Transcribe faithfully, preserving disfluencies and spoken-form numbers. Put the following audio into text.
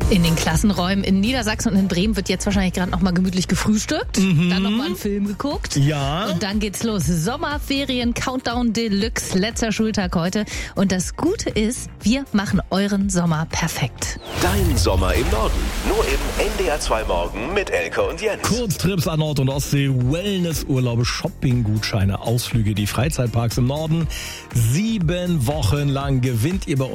In den Klassenräumen in Niedersachsen und in Bremen wird jetzt wahrscheinlich gerade noch mal gemütlich gefrühstückt, Mhm. dann noch mal einen Film geguckt. Ja. Und dann geht's los. Sommerferien, Countdown Deluxe, letzter Schultag heute. Und das Gute ist, wir machen euren Sommer perfekt. Dein Sommer im Norden. Nur im N D R zwei Morgen mit Elke und Jens. Kurztrips an Nord- und Ostsee, Wellnessurlaube, Shoppinggutscheine, Ausflüge, die Freizeitparks im Norden. Sieben Wochen lang gewinnt ihr bei uns